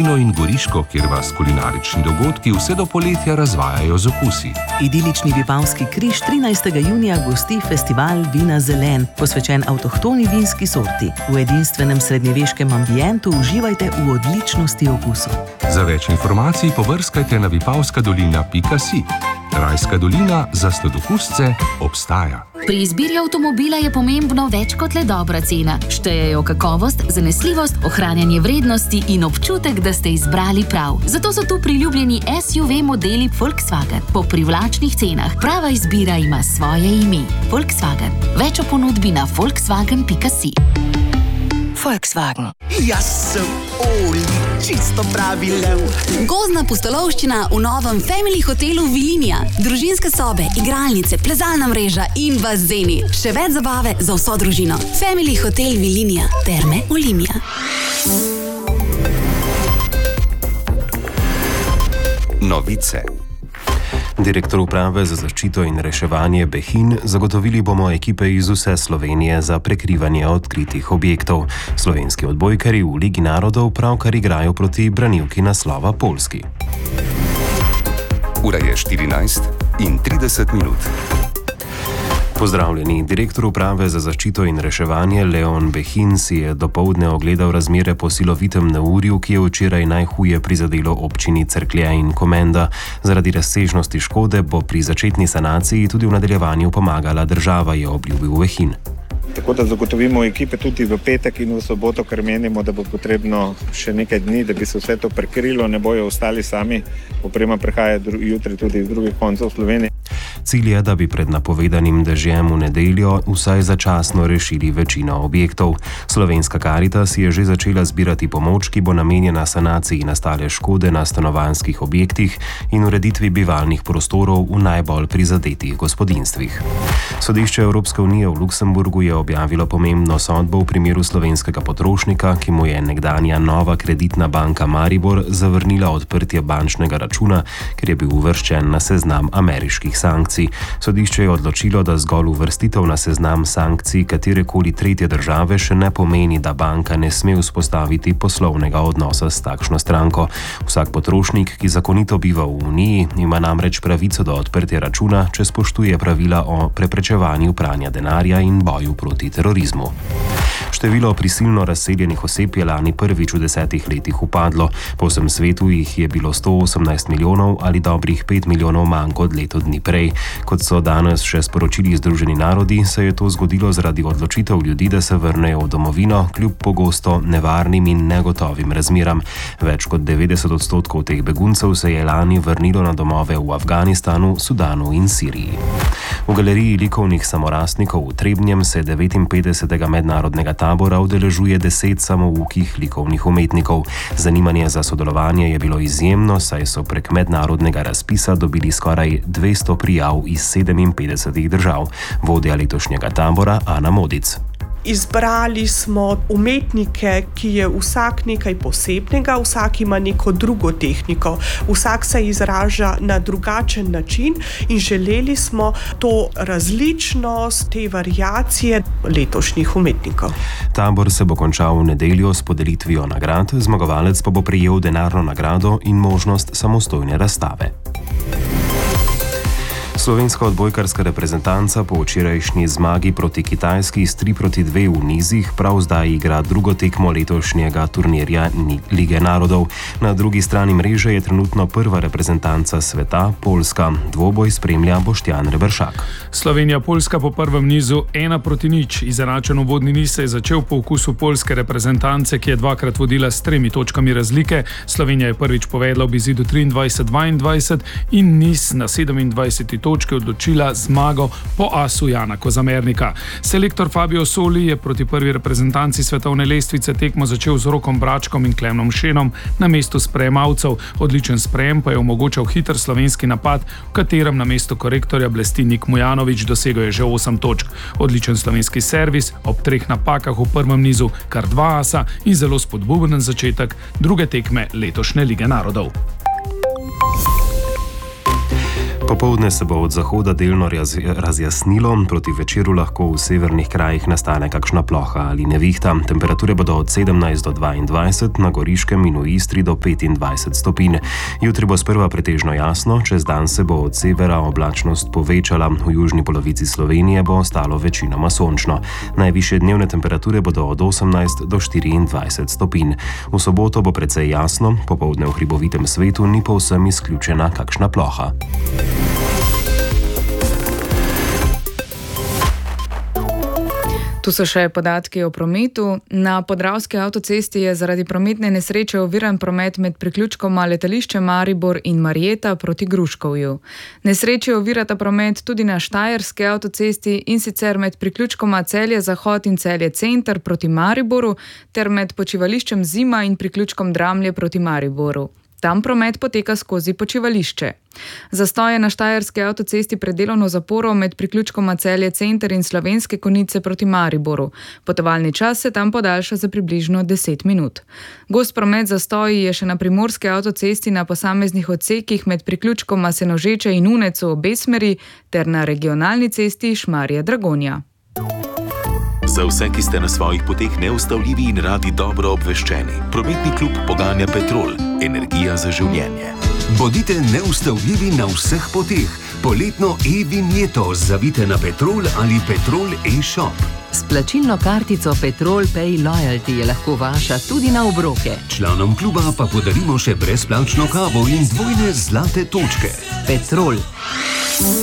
Fužino in Goriško, kjer vas kulinarični dogodki vse do poletja razvajajo z okusi. Idilični Vipavski križ 13. junija gosti festival Vina Zelen, posvečen avtohtoni vinski sorti. V edinstvenem srednjeveškem ambientu uživajte v odličnosti okusov. Za več informacij pobrskajte na vipavskadolina.si. Rajska dolina za sladokusce obstaja. Pri izbiri avtomobila je pomembno več kot le dobra cena. Štejejo kakovost, zanesljivost, ohranjanje vrednosti in občutek, da ste izbrali prav. Zato so tu priljubljeni SUV modeli Volkswagen po privlačnih cenah. Prava izbira ima svoje ime. Volkswagen. Več o ponudbi na volkswagen.si. Volkswagen. Jaz sem Oli, čisto pravi lev. Gozdna pustolovščina v novem Family hotelu Vilinija. Družinske sobe, igralnice, plezalna mreža in bazeni. Še več zabave za vso družino. Family hotel Vilinija. Terme Olimia. Novice. Direktor uprave za zaščito in reševanje Behin: zagotovili bomo ekipe iz vse Slovenije za prekrivanje odkritih objektov. Slovenski odbojkarji v Ligi narodov pravkar igrajo proti branilki naslova Poljski. Ura je 14:30. Pozdravljeni. Direktor uprave za zaščito in reševanje Leon Behin si je dopoldne ogledal razmere po silovitem neurju, ki je včeraj najhuje prizadelo občini Cerklje in Komenda. Zaradi razsežnosti škode bo pri začetni sanaciji tudi v nadaljevanju pomagala država, je obljubil Behin. Tako da zagotovimo ekipe tudi v petek in v soboto, ker menimo, da bo potrebno še nekaj dni, da bi se vse to prekrilo, ne bojo ostali sami. Oprema prihaja jutri tudi iz drugih koncev Slovenije. Cilj je, da bi pred napovedanim dežjem v nedeljo vsaj začasno rešili večino objektov. Slovenska Karitas je že začela zbirati pomoč, ki bo namenjena sanaciji nastale škode na stanovanjskih objektih in ureditvi bivalnih prostorov v najbolj prizadetih gospodinjstvih. Sodišče Evropske unije v Luksemburgu je objavilo pomembno sodbo v primeru slovenskega potrošnika, ki mu je nekdanja Nova kreditna banka Maribor zavrnila odprtje bančnega računa, ker je bil uvrščen na seznam ameriških sankcij. Sodišče je odločilo, da zgolj uvrstitev na seznam sankcij katerekoli tretje države še ne pomeni, da banka ne sme vzpostaviti poslovnega odnosa s takšno stranko. Vsak potrošnik, ki zakonito biva v Uniji, ima namreč pravico do odprtja računa, če spoštuje pravila o preprečevanju pranja denarja in boju proti terorizmu. Število prisilno razseljenih oseb je lani prvič v 10 letih upadlo. Po vsem svetu jih je bilo 118 milijonov ali dobrih 5 milijonov manj kot leto dni prej. Kot so danes še sporočili Združeni narodi, se je to zgodilo zaradi odločitev ljudi, da se vrnejo v domovino, kljub pogosto nevarnim in negotovim razmeram. Več kot 90% teh beguncev se je lani vrnilo na domove v Afganistanu, Sudanu in Siriji. V galeriji likovnih samorastnikov v Trebnjem se 59. mednarodnega tabora udeležuje 10 samoukih likovnih umetnikov. Zanimanje za sodelovanje je bilo izjemno, saj so prek mednarodnega razpisa dobili skoraj 200 prijav iz 57 držav. Vodja letošnjega tabora Ana Modic. Izbrali smo umetnike, ki je vsak nekaj posebnega, vsak ima neko drugo tehniko, vsak se izraža na drugačen način in želeli smo to različnost, te variacije letošnjih umetnikov. Tabor se bo končal v nedeljo s podelitvijo nagrad, zmagovalec pa bo prejel denarno nagrado in možnost samostojne razstave. Slovenska odbojkarska reprezentanca po včerajšnji zmagi proti Kitajski s 3-2 v nizih prav zdaj igra drugo tekmo letošnjega turnirja Lige narodov. Na drugi strani mreže je trenutno prva reprezentanca sveta, Poljska. Dvoboj spremlja Boštjan Reberšak. Slovenija-Poljska po prvem nizu 1-0. Izenačen uvodni niz se je začel po okusu poljske reprezentance, ki je dvakrat vodila s 3 točkami razlike. Slovenija je prvič povedla ob izidu 23-22 in niz na 27. točke odločila zmago po asu Jana Kozamernika. Selektor Fabio Soli je proti prvi reprezentanci svetovne lestvice tekmo začel z Rokom Bračkom in Klemnom Šenom na mestu sprejemalcev. Odličen sprejem pa je omogočal hiter slovenski napad, v katerem na mestu korektorja blesti Nik Mujanović, dosegel je že 8 točk. Odličen slovenski servis ob 3 napakah v prvem nizu, kar 2 asa in zelo spodbuden začetek druge tekme letošnje Lige narodov. Popoldne se bo od zahoda delno razjasnilo, proti večeru lahko v severnih krajih nastane kakšna ploha ali nevihta. Temperature bodo od 17 do 22, na Goriškem in v Istri do 25 stopinj. Jutri bo sprva pretežno jasno, čez dan se bo od severa oblačnost povečala, v južni polovici Slovenije bo ostalo večinoma sončno. Najvišje dnevne temperature bodo od 18 do 24 stopinj. V soboto bo precej jasno, popoldne v hribovitem svetu ni povsem izključena kakšna ploha. Tu so še podatki o prometu. Na Podravski avtocesti je zaradi prometne nesreče oviran promet med priključkoma letališče Maribor in Marjeta proti Gruškovju. Nesreče ovirata promet tudi na Štajerski avtocesti, in sicer med priključkoma Celje Zahod in Celje Center proti Mariboru ter med počivališčem Zima in priključkom Dramlje proti Mariboru. Tam promet poteka skozi počivališče. Zastoje na Štajerski avtocesti pred delovno zaporo med priključkoma Celje Center in Slovenske Konjice proti Mariboru. Potovalni čas se tam podaljša za približno 10 minut. Gost promet zastoji je še na Primorski avtocesti na posameznih odsekih med priključkoma Senožeče in Unec v obe smeri ter na regionalni cesti Šmarje-Dragonja. Za vse, ki ste na svojih poteh neustavljivi in radi dobro obveščeni, prometni klub poganja Petrol, energija za življenje. Bodite neustavljivi na vseh poteh. Poletno e-vinjeto zavite na Petrol ali Petrol e-shop. S plačilno kartico Petrol Pay Loyalty je lahko vaša tudi na obroke. Članom kluba pa podarimo še brezplačno kavo in dvojne zlate točke. Petrol.